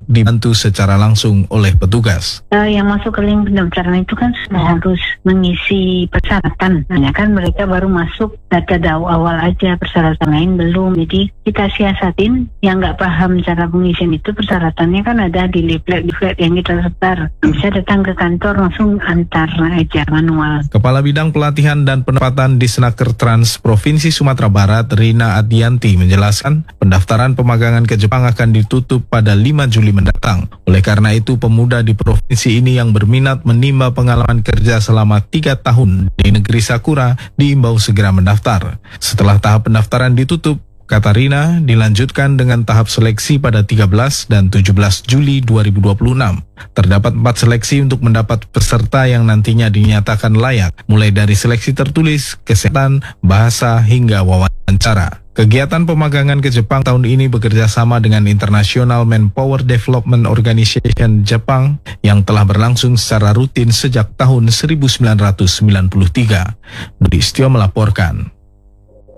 dibantu secara langsung oleh petugas. Yang masuk ke link pendaftaran itu kan sudah harus mengisi persyaratan. Nah, kan mereka baru masuk data awal aja, persyaratan lain belum. Jadi kita siasatin yang nggak paham cara pengisian itu, persyaratannya kan ada di leaflet yang kita sebar. Bisa datang ke kantor langsung antar aja manual. Kepala Bidang Pelatihan dan Penempatan di Senaker Trans Provinsi Sumatera Barat, Rina Adianti, menjelaskan pendaftaran pemagangan ke Jepang akan ditutup pada 5 Juli mendatang. Oleh karena itu, pemuda di provinsi ini yang berminat menimba pengalaman kerja selama 3 tahun di negeri Sakura diimbau segera mendaftar. Setelah tahap pendaftaran ditutup, kata Rina, dilanjutkan dengan tahap seleksi pada 13 dan 17 Juli 2026. Terdapat 4 seleksi untuk mendapat peserta yang nantinya dinyatakan layak, mulai dari seleksi tertulis, kesehatan, bahasa, hingga wawancara. Kegiatan pemagangan ke Jepang tahun ini bekerja sama dengan International Manpower Development Organization Jepang yang telah berlangsung secara rutin sejak tahun 1993. Budi Setio melaporkan.